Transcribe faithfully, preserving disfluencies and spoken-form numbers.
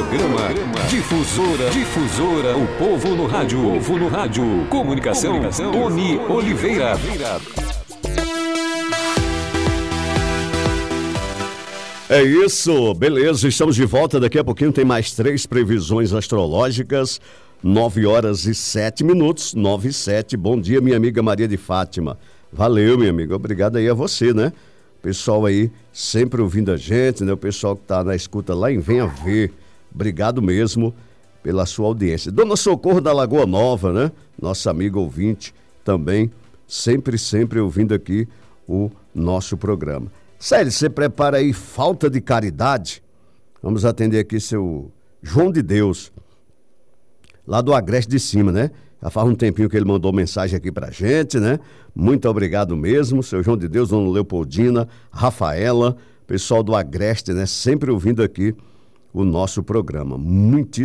Programa Difusora, Difusora, o povo no rádio, o povo no rádio. Comunicação, Comunicação. Tony Oliveira. É isso, beleza, estamos de volta. Daqui a pouquinho tem mais três previsões astrológicas. Nove horas e sete minutos, nove e sete. Bom dia, minha amiga Maria de Fátima. Valeu, minha amiga, obrigado aí a você, né? Pessoal aí sempre ouvindo a gente, né? O pessoal que tá na escuta lá em Venha Ver. Obrigado mesmo pela sua audiência. Dona Socorro da Lagoa Nova, né? Nossa amiga ouvinte também, sempre, sempre ouvindo aqui o nosso programa. Sério, você prepara aí falta de caridade? Vamos atender aqui seu João de Deus, lá do Agreste de Cima, né? Já faz um tempinho que ele mandou mensagem aqui pra gente, né? Muito obrigado mesmo, seu João de Deus, dona Leopoldina, Rafaela, pessoal do Agreste, né? Sempre ouvindo aqui o nosso programa. Muitíssimo